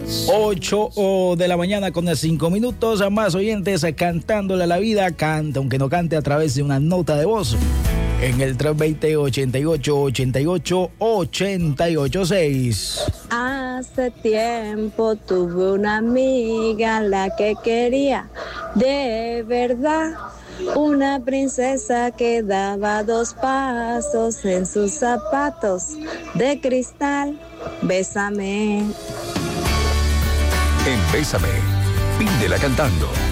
8 de la mañana con 5 minutos. A más oyentes cantándole a la vida. Canta, aunque no cante, a través de una nota de voz. En el 320-88-88-886. Hace tiempo tuve una amiga la que quería de verdad. Una princesa que daba 2 pasos en sus zapatos de cristal. Bésame. En Bésame, pídela cantando.